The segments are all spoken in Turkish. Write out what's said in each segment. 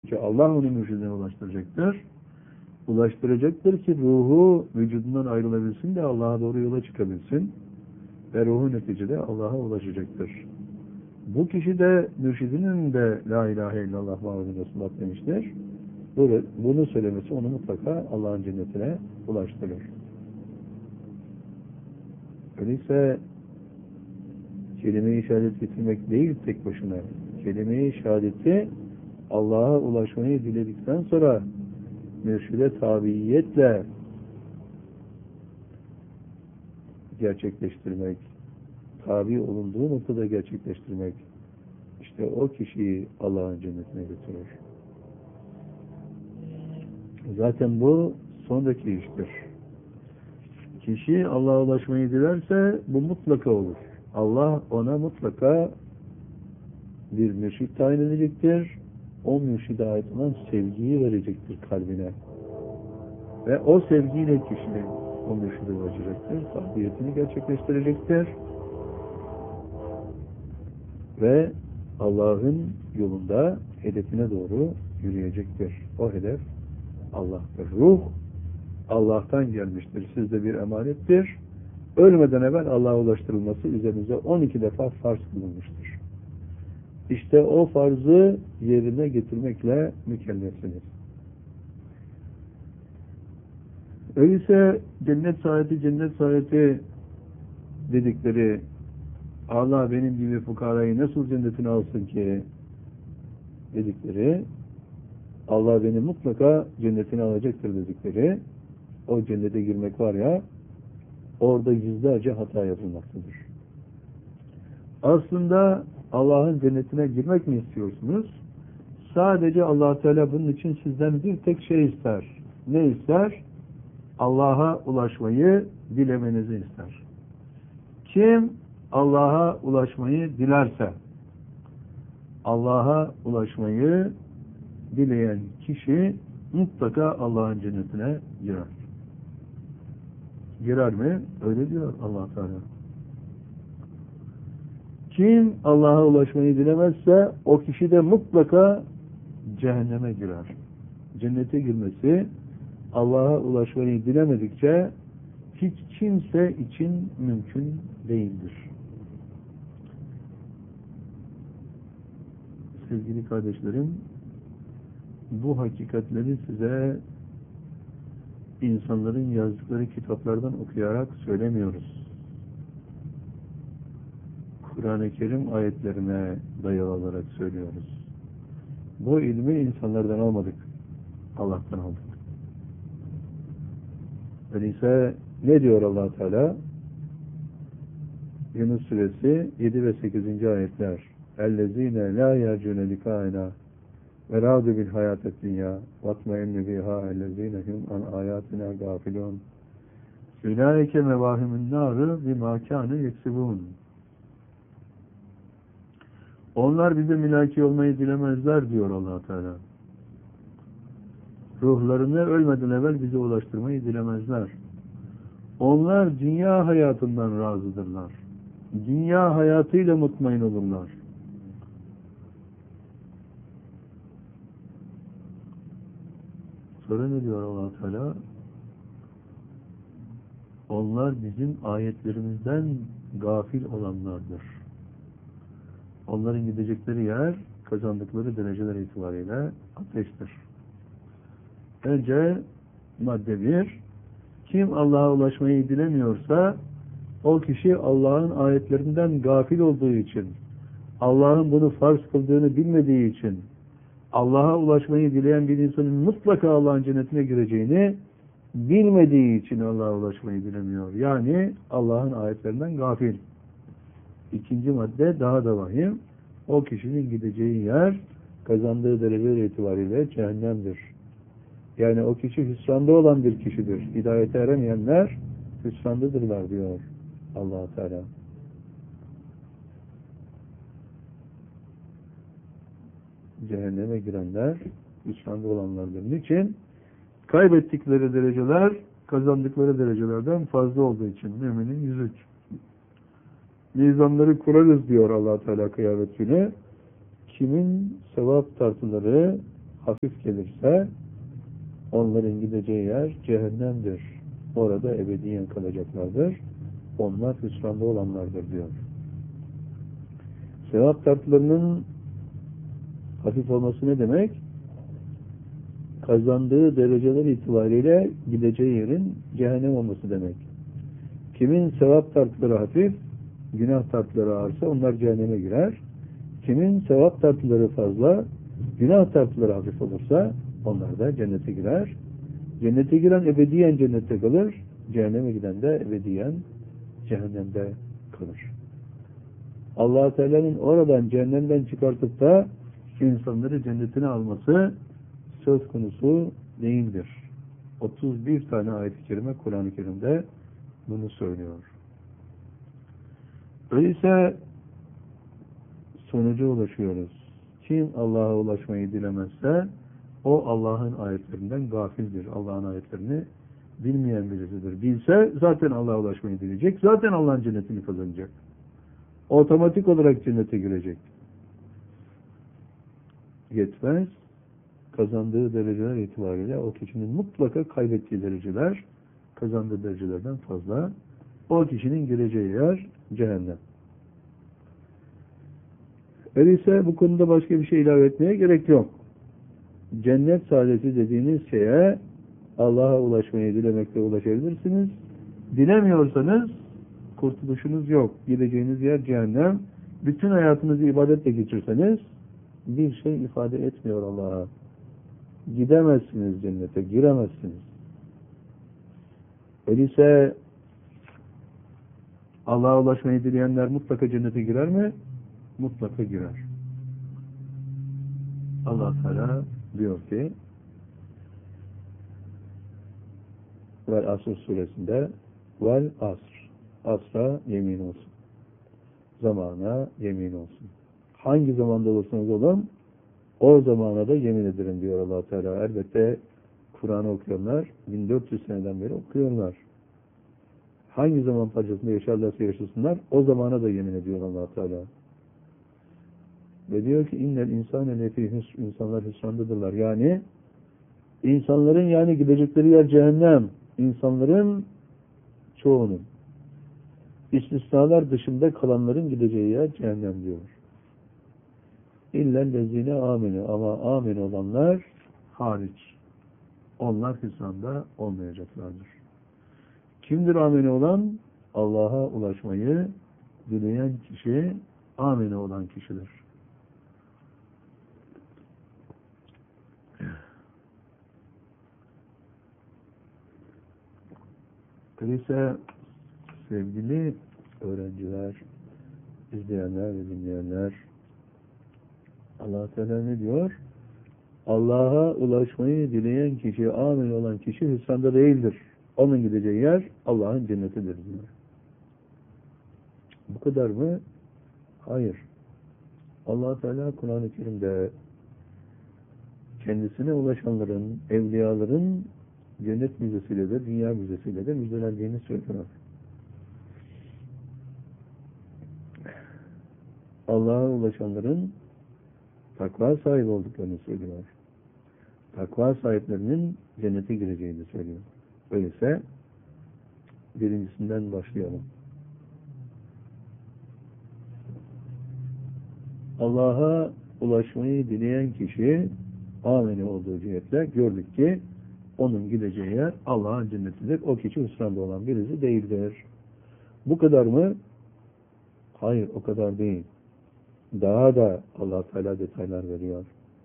ki Allah onu mürşidine ulaştıracaktır. Ulaştıracaktır ki ruhu vücudundan ayrılabilsin de Allah'a doğru yola çıkabilsin. Ve ruhu neticede Allah'a ulaşacaktır. Bu kişi de mürşidinin de La ilahe illallah Muhammed Resulullah demiştir. Bunu söylemesi onu mutlaka Allah'ın cennetine ulaştırır. Öyleyse kelime-i şehadet getirmek değil tek başına. Kelime-i şehadeti Allah'a ulaşmayı diledikten sonra mürşide tabiiyetle gerçekleştirmek, tabi olunduğu noktada gerçekleştirmek, işte o kişiyi Allah'ın cennetine götürür. Zaten bu sondaki iştir. Kişi Allah'a ulaşmayı dilerse bu mutlaka olur. Allah ona mutlaka bir mürşid tayin edecektir. O mürşide ait olan sevgiyi verecektir kalbine. Ve o sevgiyle kişinin o mürşide ulaşacaktır. Tabiiyetini gerçekleştirecektir. Ve Allah'ın yolunda hedefine doğru yürüyecektir. O hedef Allah'tır. Ruh Allah'tan gelmiştir. Sizde bir emanettir. Ölmeden evvel Allah'a ulaştırılması üzerinize 12 defa farz kılınmıştır. İşte o farzı yerine getirmekle mükellefsiniz. Öyleyse cennet saadeti dedikleri Allah benim gibi fukarayı nasıl cennetine alsın ki dedikleri Allah beni mutlaka cennetine alacaktır dedikleri o cennete girmek var ya orada yüzlerce hata yapılmaktadır. Aslında Allah'ın cennetine girmek mi istiyorsunuz? Sadece Allah Teala bunun için sizden bir tek şey ister. Ne ister? Allah'a ulaşmayı dilemenizi ister. Kim Allah'a ulaşmayı dilerse, Allah'a ulaşmayı dileyen kişi mutlaka Allah'ın cennetine girer. Girer mi? Öyle diyor Allah Teala. Kim Allah'a ulaşmayı dilemezse o kişi de mutlaka cehenneme girer. Cennete girmesi Allah'a ulaşmayı dilemedikçe hiç kimse için mümkün değildir. Sevgili kardeşlerim, bu hakikatleri size insanların yazdıkları kitaplardan okuyarak söylemiyoruz. Kur'an-ı Kerim ayetlerine dayalı olarak söylüyoruz. Bu ilmi insanlardan almadık. Allah'tan aldık. Öyleyse ne diyor Allah Teala? Yunus suresi 7 ve 8. ayetler. اَلَّذ۪ينَ لَا يَرْجُونَ لِقَائِنَا وَرَاضُ بِالْحَيَاةِ الدُّنْيَا وَاطْمَئِنُّ بِهَا الَّذ۪ينَ هُمْ عَنْ آيَاتِنَا غَافِلُونَ اُولَٰئِكَ مَوَاهِمُ النَّارِ بِمَا كَانُوا يَكْسِبُونَ Onlar bize mülaki olmayı dilemezler diyor Allah Teala. Ruhlarını ölmeden evvel bize ulaştırmayı dilemezler. Onlar dünya hayatından razıdırlar. Dünya hayatıyla mutmain olurlar. Sonra ne diyor Allah Teala? Onlar bizim ayetlerimizden gafil olanlardır. Onların gidecekleri yer, kazandıkları dereceler itibariyle ateştir. Önce madde 1, kim Allah'a ulaşmayı dilemiyorsa, o kişi Allah'ın ayetlerinden gafil olduğu için, Allah'ın bunu farz kıldığını bilmediği için, Allah'a ulaşmayı dileyen bir insanın mutlaka Allah'ın cennetine gireceğini bilmediği için Allah'a ulaşmayı dilemiyor. Yani Allah'ın ayetlerinden gafil. İkinci madde daha da vahim. O kişinin gideceği yer, kazandığı dereceler itibariyle cehennemdir. Yani o kişi hüsranda olan bir kişidir. Hidayete eremeyenler hüsrandadırlar diyor Allah Teala. Cehenneme girenler hüsranda olanlardır. Niçin? Kaybettikleri dereceler kazandıkları derecelerden fazla olduğu için. Müminin 103. Mizanları kurarız diyor Allah Teala kıyamet günü. Kimin sevap tartıları hafif gelirse onların gideceği yer cehennemdir. Orada ebediyen kalacaklardır. Onlar hüsranda olanlardır diyor. Sevap tartılarının hafif olması ne demek? Kazandığı dereceler itibariyle gideceği yerin cehennem olması demek. Kimin sevap tartıları hafif, günah tartıları ağırsa onlar cehenneme girer. Kimin sevap tartıları fazla, günah tartıları hafif olursa onlar da cennete girer. Cennete giren ebediyen cennette kalır, cehenneme giden de ebediyen cehennemde kalır. Allah-u Teala'nın oradan cehennemden çıkartıp da insanları cennetine alması söz konusu değildir. 31 tane ayet-i kerime Kur'an-ı Kerim'de bunu söylüyor. Öyleyse sonuca ulaşıyoruz. Kim Allah'a ulaşmayı dilemezse o Allah'ın ayetlerinden gafildir. Allah'ın ayetlerini bilmeyen birisidir. Bilse zaten Allah'a ulaşmayı dileyecek. Zaten Allah'ın cennetini kazanacak. Otomatik olarak cennete girecek. Yetmez. Kazandığı dereceler itibariyle o kişinin mutlaka kaybettiği dereceler kazandığı derecelerden fazla. O kişinin gireceği yer cehennem. Öyleyse bu konuda başka bir şey ilave etmeye gerek yok. Cennet saadeti dediğiniz şeye Allah'a ulaşmayı dilemekle ulaşabilirsiniz. Dilemiyorsanız kurtuluşunuz yok. Gideceğiniz yer cehennem. Bütün hayatınızı ibadetle geçirseniz bir şey ifade etmiyor Allah'a. Gidemezsiniz cennete, giremezsiniz. Öyleyse Allah'a ulaşmayı dileyenler mutlaka cennete girer mi? Mutlaka girer. Allah Teala diyor ki Vel Asr suresinde Vel Asr, Asra yemin olsun. Zamana yemin olsun. Hangi zamanda olursanız olun o zamana da yemin ederim diyor Allah Teala. Elbette Kur'an'ı okuyanlar 1400 seneden beri okuyorlar. Hangi zaman parçasında yaşarlarsa yaşasınlar o zamana da yemin ediyor Allah Teala. Ve diyor ki innel insane lefî hüsr, insanlar hüsrandadırlar. Yani insanların gidecekleri yer cehennem. İnsanların çoğunun istisnalar dışında kalanların gideceği yer cehennem diyor. İllellezine aminu, ama amin olanlar hariç. Onlar hüsranda olmayacaklardır. Kimdir amin olan? Allah'a ulaşmayı dileyen kişi amin olan kişidir. Öyleyse sevgili öğrenciler, izleyenler ve dinleyenler, Allah Teala ne diyor? Allah'a ulaşmayı dileyen kişi, amin olan kişi hüsranda değildir. Onun gideceği yer Allah'ın cennetidir diyor. Bu kadar mı? Hayır. Allah Teala Kur'an-ı Kerim'de kendisine ulaşanların, evliyaların cennet müjdesiyle de, dünya müjdesiyle de müjdelendiğini söylüyor. Allah'a ulaşanların takva sahibi olduklarını söylüyor. Takva sahiplerinin cennete gireceğini söylüyor. Öyleyse birincisinden başlayalım. Allah'a ulaşmayı dileyen kişi ameli olduğu cihetle gördük ki onun gideceği yer Allah'ın cennetidir. O kişi hüsranda olan birisi değildir. Bu kadar mı? Hayır, o kadar değil. Daha da Allah Teala detaylar veriyor.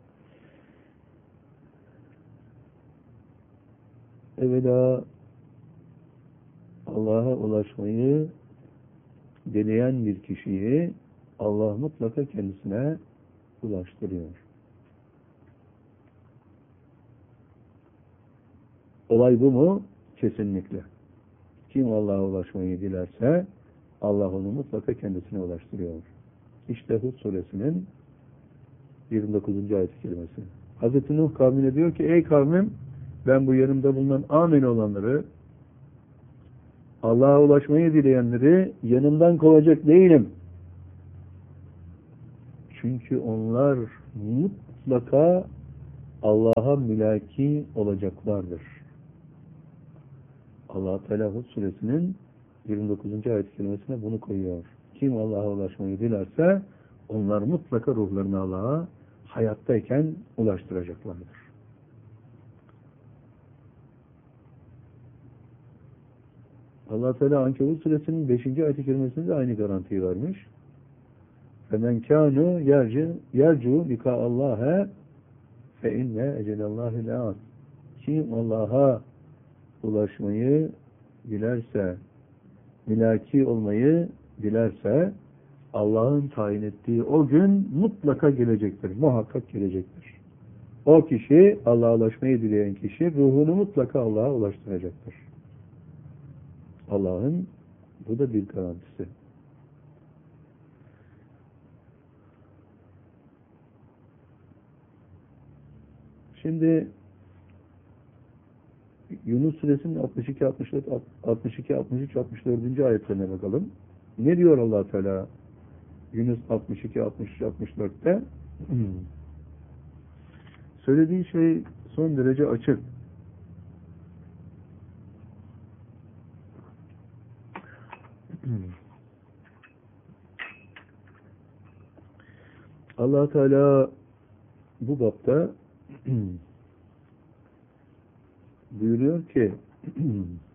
Evvela Allah'a ulaşmayı dileyen bir kişiyi Allah mutlaka kendisine ulaştırıyor. Olay bu mu? Kesinlikle. Kim Allah'a ulaşmayı dilerse Allah onu mutlaka kendisine ulaştırıyor. İşte Hud suresinin 29. ayet-i kerimesi. Hazreti Nuh kavmine diyor ki ey kavmim ben bu yanımda bulunan amin olanları Allah'a ulaşmayı dileyenleri yanımdan kovacak değilim. Çünkü onlar mutlaka Allah'a mülaki olacaklardır. Allah Teala Hud suresinin 29. ayet kelimesine bunu koyuyor. Kim Allah'a ulaşmayı dilerse onlar mutlaka ruhlarını Allah'a hayattayken ulaştıracaklardır. Allah Teala Ankebut suresinin 5. ayet kelimesinde de aynı garantiyi vermiş. فَمَنْ كَانُوا يَرْجُوا لِقَاءَ اللّٰهَ فَاِنَّ اَجَلَ اللّٰهِ لَاَتْ Kim Allah'a ulaşmayı dilerse, mülaki olmayı dilerse, Allah'ın tayin ettiği o gün mutlaka gelecektir, muhakkak gelecektir. O kişi, Allah'a ulaşmayı dileyen kişi, ruhunu mutlaka Allah'a ulaştıracaktır. Allah'ın bu da bir garantisi. Şimdi Yunus suresinin 62, 64, 62, 63, 64. ayetlerine bakalım. Ne diyor Allah Teala Yunus 62, 63, 64'te? Söylediği şey son derece açık. Allah Teala bu bapta buyuruyor ki